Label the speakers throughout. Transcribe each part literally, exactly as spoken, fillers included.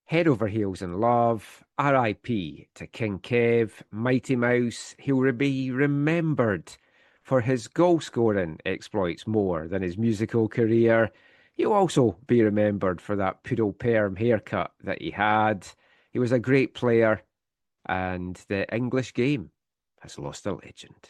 Speaker 1: Head over heels in love. R I P to King Kev, Mighty Mouse. He'll be remembered for his goal scoring exploits more than his musical career. He'll also be remembered for that poodle perm haircut that he had. He was a great player, and the English game has lost a legend.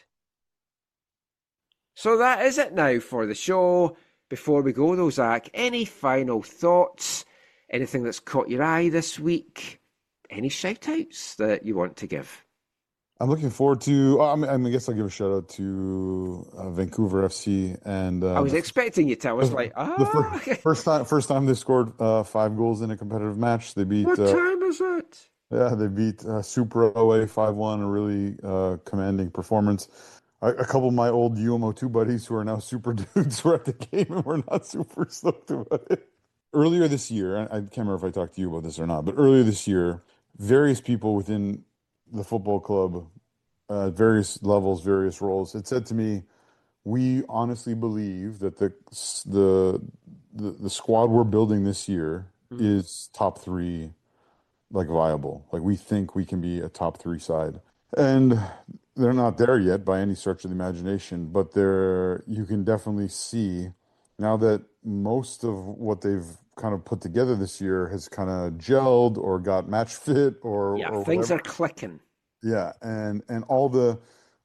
Speaker 1: So that is it now for the show. Before we go, though, Zach, any final thoughts? Anything that's caught your eye this week? Any shout outs that you want to give?
Speaker 2: I'm looking forward to. oh, I mean, I guess I'll give a shout out to uh, Vancouver F C and
Speaker 1: I
Speaker 2: uh,
Speaker 1: was
Speaker 2: the
Speaker 1: expecting you to. I was
Speaker 2: the,
Speaker 1: like,
Speaker 2: the first,
Speaker 1: ah,
Speaker 2: first time first time they scored uh, five goals in a competitive match. They beat
Speaker 1: what
Speaker 2: uh,
Speaker 1: time is it?
Speaker 2: yeah they beat uh, Supra away five one. A really uh, commanding performance. A, a couple of my old U M O two buddies who are now super dudes were at the game and were not super stoked about it. Earlier this year, I I can't remember if I talked to you about this or not, but earlier this year, various people within the football club, uh, various levels, various roles, had said to me, "We honestly believe that the the the, the squad we're building this year
Speaker 1: Hmm.
Speaker 2: is top three, like viable. Like we think we can be a top three side." And they're not there yet by any stretch of the imagination, but they're you can definitely see now that most of what they've kind of put together this year has kind of gelled or got match fit or
Speaker 1: Yeah,
Speaker 2: or
Speaker 1: things are
Speaker 2: whatever.
Speaker 1: clicking.
Speaker 2: Yeah, and and all the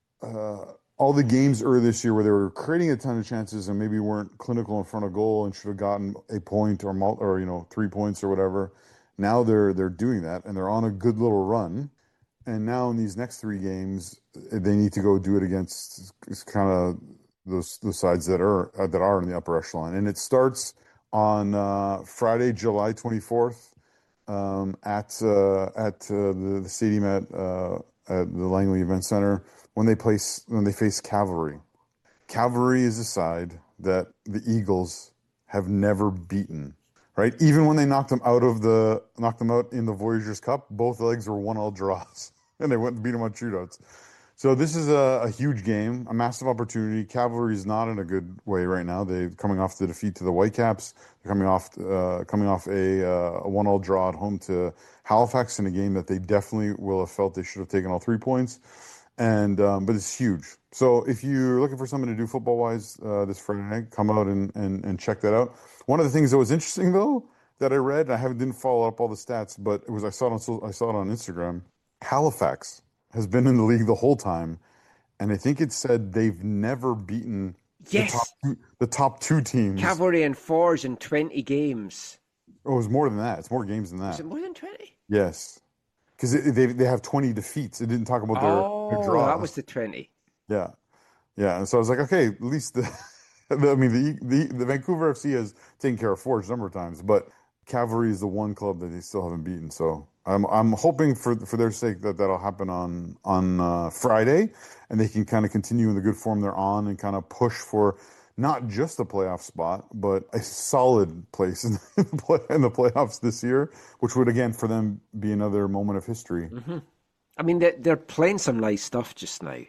Speaker 2: uh, all the games earlier this year where they were creating a ton of chances and maybe weren't clinical in front of goal and should have gotten a point or mul or you know three points or whatever. Now they're they're doing that and they're on a good little run. And now in these next three games, they need to go do it against kind of those the sides that are uh, that are in the upper echelon. And it starts on uh, Friday, July twenty-fourth, um, at uh, at uh, the, the stadium at uh, at the Langley Event Center when they place when they face Cavalry. Cavalry is a side that the Eagles have never beaten, right? Even when they knocked them out of the knocked them out in the Voyageurs Cup, both legs were one all draws, and they went and beat them on shootouts. So this is a, a huge game, a massive opportunity. Cavalry is not in a good way right now. They're coming off the defeat to the Whitecaps. They're coming off uh, coming off a, uh, a one all draw at home to Halifax in a game that they definitely will have felt they should have taken all three points. And um, but it's huge. So if you're looking for something to do football wise uh, this Friday night, come out and, and and check that out. One of the things that was interesting though that I read, I haven't didn't follow up all the stats, but it was I saw it on so- I saw it on Instagram. Halifax has been in the league the whole time, and I think it said they've never beaten the top
Speaker 1: Yes,
Speaker 2: two, the top two teams.
Speaker 1: Cavalry and Forge in twenty games.
Speaker 2: Oh, it was more than that. It's more games than
Speaker 1: Was
Speaker 2: that.
Speaker 1: it more than twenty?
Speaker 2: Yes, because they they have twenty defeats. It didn't talk about their, their
Speaker 1: Oh, that was
Speaker 2: draws.
Speaker 1: the twenty.
Speaker 2: Yeah. Yeah, and so I was like, okay, at least the, the I mean the, the the Vancouver F C has taken care of Forge a number of times, but Cavalry is the one club that they still haven't beaten. So I'm I'm hoping for for their sake that that'll happen on on uh, Friday, and they can kind of continue in the good form they're on and kind of push for not just a playoff spot, but a solid place in the play, in the playoffs this year, which would again for them be another moment of history.
Speaker 1: Hmm. I mean, they're, they're playing some nice stuff just now,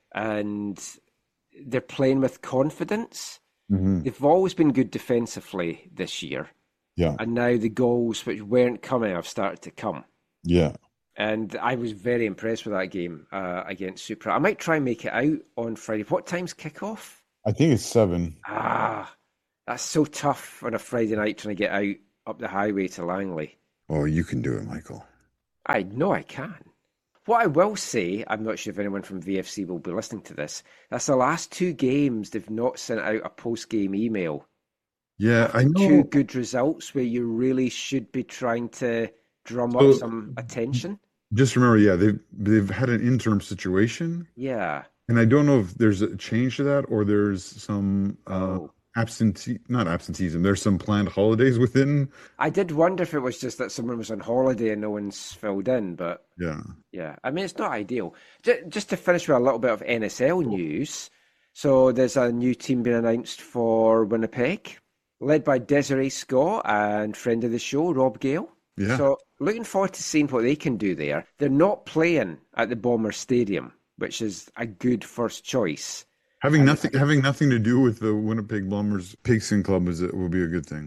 Speaker 1: and they're playing with confidence.
Speaker 2: Hmm.
Speaker 1: They've always been good defensively this year,
Speaker 2: Yeah,
Speaker 1: and now the goals which weren't coming have started to come.
Speaker 2: yeah.
Speaker 1: And I was very impressed with that game uh, against Supra. I might try and make it out on Friday. What time's kickoff?
Speaker 2: I think it's seven.
Speaker 1: Ah, that's so tough on a Friday night trying to get out up the highway to Langley.
Speaker 2: Oh, you can do it, Michael.
Speaker 1: I know I can. What I will say, I'm not sure if anyone from V F C will be listening to this, that's the last two games they've not sent out a post-game email
Speaker 2: Yeah, I
Speaker 1: after two
Speaker 2: know.
Speaker 1: good results where you really should be trying to drum up
Speaker 2: So
Speaker 1: some attention.
Speaker 2: just remember, yeah, they've they've had an interim situation,
Speaker 1: Yeah.
Speaker 2: and I don't know if there's a change to that or there's some uh
Speaker 1: Oh.
Speaker 2: absentee, not absenteeism. There's some planned holidays within.
Speaker 1: I did wonder if it was just that someone was on holiday and no one's filled in, but
Speaker 2: Yeah.
Speaker 1: yeah, I mean, it's not ideal. J- Just to finish with a little bit of N S L news. So there's a new team being announced for Winnipeg, led by Desiree Scott and friend of the show, Rob Gale.
Speaker 2: Yeah.
Speaker 1: So looking forward to seeing what they can do there. They're not playing at the Bomber Stadium, which is a good first choice.
Speaker 2: Having
Speaker 1: And
Speaker 2: nothing having nothing to do with the Winnipeg Bombers Pigskin Club is it will be a good thing.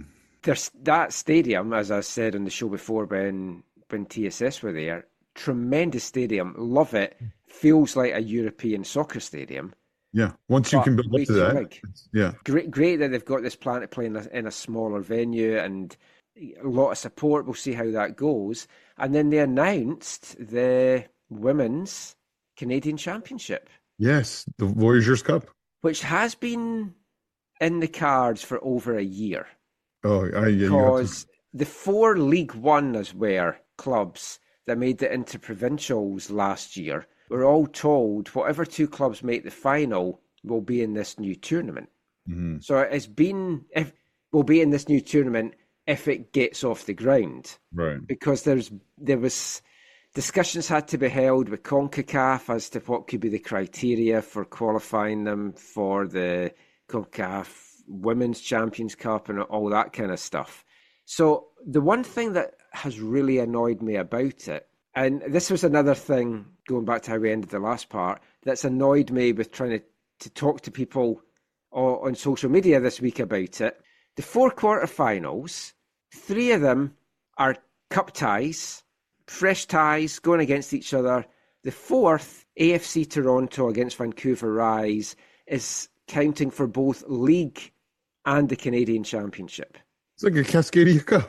Speaker 1: there's that stadium, as I said on the show before when when T S S were there, tremendous stadium, love it. Feels like a European soccer stadium,
Speaker 2: Yeah. Once you
Speaker 1: but
Speaker 2: can build up
Speaker 1: way
Speaker 2: to
Speaker 1: too
Speaker 2: that,
Speaker 1: big.
Speaker 2: it's- yeah.
Speaker 1: Great, great that they've got this plan to play in a, in a smaller venue and a lot of support. We'll see how that goes. And then they announced the women's Canadian Championship,
Speaker 2: Yes, the Voyageurs Cup.
Speaker 1: which has been in the cards for over a year
Speaker 2: Oh, I, yeah, you have to.
Speaker 1: because the four League One as were clubs that made the interprovincials last year were all told whatever two clubs make the final will be in this new tournament.
Speaker 2: Mhm.
Speaker 1: So it's been if will be in this new tournament if it gets off the ground,
Speaker 2: Right.
Speaker 1: because there's there was discussions had to be held with CONCACAF as to what could be the criteria for qualifying them for the CONCACAF Women's Champions Cup and all that kind of stuff. So the one thing that has really annoyed me about it, and this was another thing going back to how we ended the last part, that's annoyed me with trying to, to talk to people on, on social media this week about it. The four quarterfinals, three of them are cup ties, fresh ties going against each other. The fourth, A F C Toronto against Vancouver Rise, is counting for both league and the Canadian Championship.
Speaker 2: It's like a Cascadia Cup.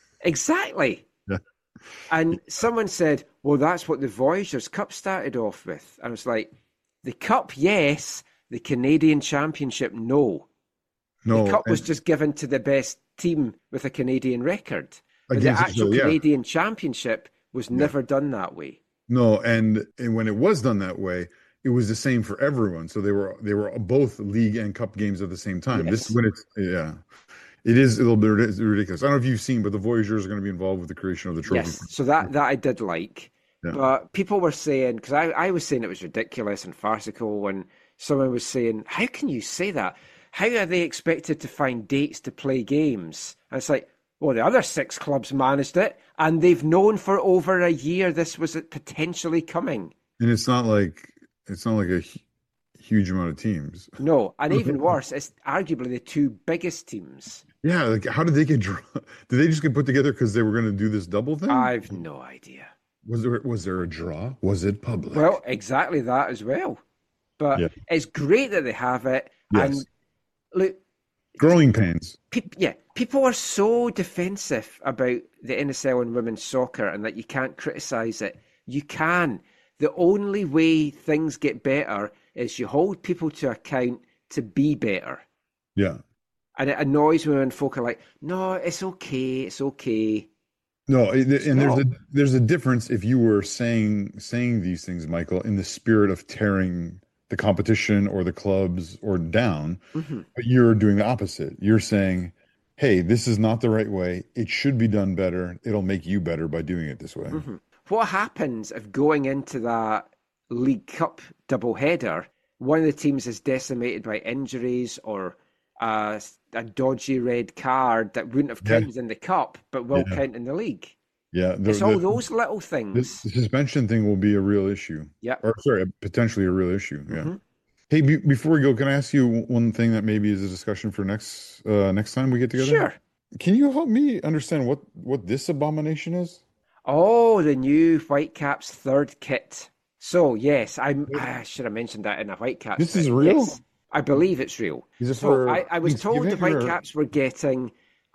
Speaker 1: Exactly.
Speaker 2: Yeah.
Speaker 1: And someone said, well, that's what the Voyageurs Cup started off with. I was like, the Cup, yes. The Canadian Championship, no.
Speaker 2: No,
Speaker 1: The Cup was
Speaker 2: and
Speaker 1: just given to the best team with a Canadian record. But the
Speaker 2: against each
Speaker 1: actual
Speaker 2: other, yeah.
Speaker 1: Canadian Championship was never done that way.
Speaker 2: No, and and when it was done that way, it was the same for everyone. So they were they were both league and cup games at the same time. This
Speaker 1: Yes.
Speaker 2: when it's yeah, it is a little bit rid- ridiculous. I don't know if you've seen, but the Voyageurs are going to be involved with the creation of the trophy.
Speaker 1: Yes, so that, that I did like.
Speaker 2: Yeah.
Speaker 1: But people were saying, because I, I was saying it was ridiculous and farcical, and someone was saying, how can you say that? How are they expected to find dates to play games? And it's like, well, the other six clubs managed it, and they've known for over a year this was potentially coming.
Speaker 2: And it's not like it's not like a hu- huge amount of teams.
Speaker 1: No, and even worse, it's arguably the two biggest teams.
Speaker 2: Yeah, like how did they get drawn? Did they just get put together because they were going to do this double thing?
Speaker 1: I've no idea.
Speaker 2: Was there was there a draw? Was it public?
Speaker 1: Well, exactly that as well. But
Speaker 2: Yeah.
Speaker 1: it's great that they have it.
Speaker 2: Yes.
Speaker 1: And look,
Speaker 2: Growing pains.
Speaker 1: Peop yeah, people are so defensive about the N S L and women's soccer and that you can't criticize it. You can. The only way things get better is you hold people to account to be better.
Speaker 2: Yeah.
Speaker 1: And it annoys me when folk are like, no, it's okay, it's okay.
Speaker 2: No, it- and there's
Speaker 1: not.
Speaker 2: a there's a difference if you were saying saying these things, Michael, in the spirit of tearing the competition or the clubs or down,
Speaker 1: Mhm.
Speaker 2: but you're doing the opposite. You're saying, "Hey, this is not the right way. It should be done better. It'll make you better by doing it this way."
Speaker 1: Mhm. What happens if going into that League Cup doubleheader, one of the teams is decimated by injuries or a, a dodgy red card that wouldn't have
Speaker 2: Yeah.
Speaker 1: counted in the cup but will
Speaker 2: Yeah.
Speaker 1: count in the league?
Speaker 2: Yeah, the,
Speaker 1: It's all
Speaker 2: the,
Speaker 1: those little
Speaker 2: the,
Speaker 1: things.
Speaker 2: the suspension thing will be a real issue.
Speaker 1: Yeah.
Speaker 2: Or sorry, potentially a real issue. Yeah.
Speaker 1: Mhm.
Speaker 2: Hey, be, before we go, can I ask you one thing that maybe is a discussion for next uh next time we get together?
Speaker 1: Sure.
Speaker 2: Can you help me understand what what this abomination is?
Speaker 1: Oh, the new Whitecaps third kit. So yes, I'm, I should have mentioned that in a Whitecaps.
Speaker 2: This is
Speaker 1: bit.
Speaker 2: real?
Speaker 1: Yes, I believe it's real.
Speaker 2: Is it
Speaker 1: So
Speaker 2: for
Speaker 1: I, I was told the
Speaker 2: Thanksgiving or-
Speaker 1: Whitecaps were getting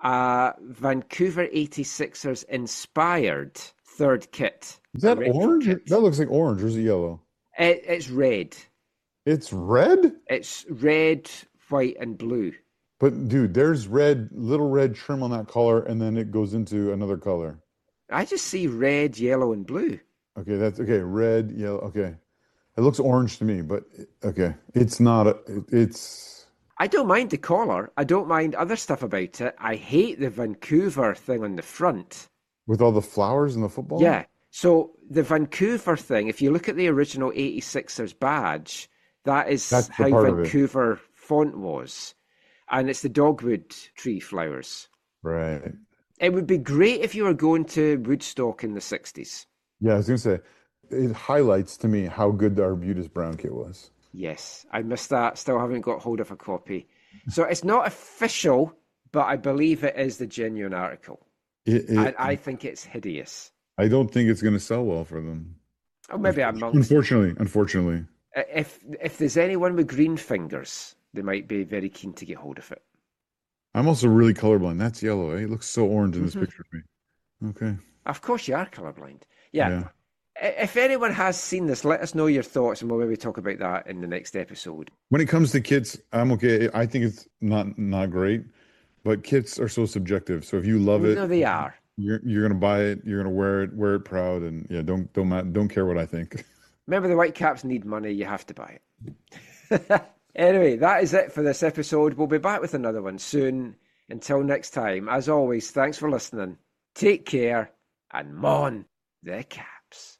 Speaker 1: a Vancouver eighty-sixers inspired third kit.
Speaker 2: Is that
Speaker 1: a retro
Speaker 2: orange?
Speaker 1: kit.
Speaker 2: That looks like orange, or is it yellow?
Speaker 1: It, it's red.
Speaker 2: It's red?
Speaker 1: It's red, white, and blue.
Speaker 2: But dude, there's red, little red trim on that collar, and then it goes into another color.
Speaker 1: I just see red, yellow, and blue.
Speaker 2: Okay, that's okay. Red, yellow. Okay, it looks orange to me, but okay, it's not. A, it, it's
Speaker 1: I don't mind the collar. I don't mind other stuff about it. I hate the Vancouver thing on the front.
Speaker 2: with all the flowers and the football.
Speaker 1: Yeah. So the Vancouver thing, if you look at the original eighty-sixers badge, that is
Speaker 2: That's the
Speaker 1: how
Speaker 2: part of it.
Speaker 1: Vancouver font was. And it's the dogwood tree flowers.
Speaker 2: Right.
Speaker 1: It would be great if you were going to Woodstock in the sixties.
Speaker 2: Yeah, I was gonna say, it highlights to me how good the Arbutus brown kit was.
Speaker 1: Yes, I missed that. Still haven't got hold of a copy. So it's not official, but I believe it is the genuine article.
Speaker 2: It, it,
Speaker 1: I, I think it's hideous.
Speaker 2: I don't think it's going to sell well for them.
Speaker 1: Oh, maybe I'm wrong.
Speaker 2: Unfortunately, unfortunately.
Speaker 1: If if there's anyone with green fingers, they might be very keen to get hold of it.
Speaker 2: I'm also really colorblind. That's yellow, eh? It looks so orange in this
Speaker 1: mm-hmm.
Speaker 2: picture of me. Okay.
Speaker 1: Of course you are colorblind. Yeah.
Speaker 2: yeah.
Speaker 1: If anyone has seen this, let us know your thoughts, and we'll maybe talk about that in the next episode.
Speaker 2: When it comes to kits, I'm okay. I think it's not not great, but kits are so subjective. So if you love it,
Speaker 1: no, they are.
Speaker 2: You're you're gonna buy it. You're gonna wear it, wear it proud, and yeah, don't don't don't care what I think.
Speaker 1: Remember, the Whitecaps need money. You have to buy it. Anyway, that is it for this episode. We'll be back with another one soon. Until next time, as always, thanks for listening. Take care, and mon the Caps.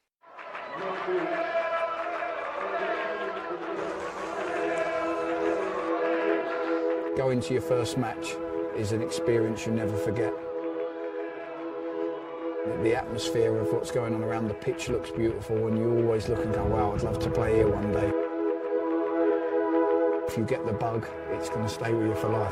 Speaker 3: Going to your first match is an experience you never forget. The atmosphere of what's going on around the pitch looks beautiful, and you always look and go, wow, I'd love to play here one day. If you get the bug, it's going to stay with you for life.